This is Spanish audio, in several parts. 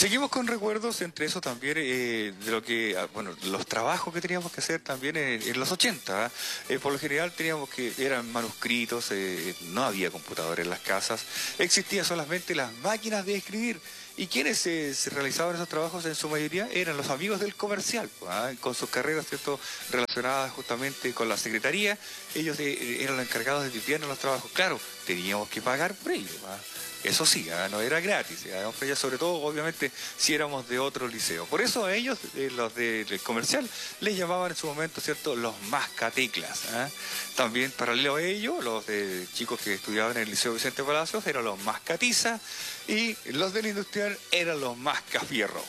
Seguimos con recuerdos, entre eso también de lo que, bueno, los trabajos que teníamos que hacer también en los 80. ¿Ah? Por lo general teníamos que, eran manuscritos, no había computadores en las casas, existían solamente las máquinas de escribir. Y quienes se realizaban esos trabajos en su mayoría eran los amigos del comercial, ¿ah? Con sus carreras, ¿cierto?, relacionadas justamente con la secretaría. Ellos eran los encargados de tipearnos los trabajos. Claro, teníamos que pagar por ello, ¿ah? Eso sí, no era gratis, sobre todo, obviamente, si éramos de otro liceo. Por eso a ellos, los del comercial, les llamaban en su momento, ¿cierto?, los mascateclas. También, paralelo a ello, los de chicos que estudiaban en el Liceo Vicente Palacios eran los mascatizas y los del industrial eran los mascafierro.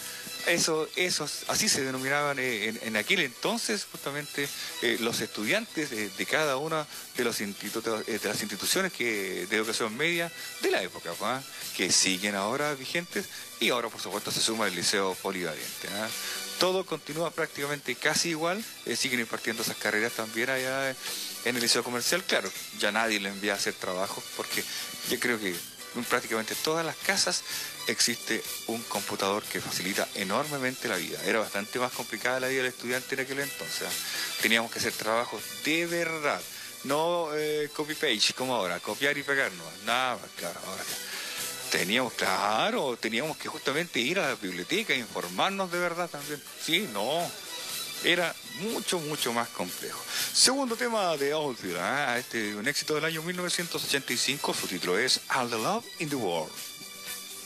Así se denominaban en aquel entonces justamente los estudiantes de cada una de los institutos, de las instituciones de educación media de la época, que siguen ahora vigentes, y ahora por supuesto se suma el Liceo Polivalente. Todo continúa prácticamente casi igual, siguen impartiendo esas carreras también allá en el Liceo Comercial. Claro, ya nadie le envía a hacer trabajo porque yo creo que en prácticamente todas las casas existe un computador que facilita enormemente la vida. Era bastante más complicada la vida del estudiante en aquel entonces. Teníamos que hacer trabajos de verdad, no copy-page como ahora, copiar y pegar, no, nada más, claro. Ahora teníamos que justamente ir a la biblioteca e informarnos de verdad también. Sí, no, era mucho, mucho más complejo. Segundo tema de Oldfield, un éxito del año 1985, su título es All the Love in the World.